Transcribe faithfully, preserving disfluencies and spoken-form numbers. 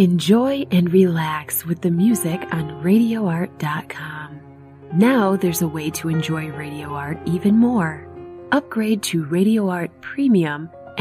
Enjoy and relax with the music on radio art dot com. Now there's a way to enjoy Radio Art even more. Upgrade to Radio Art Premium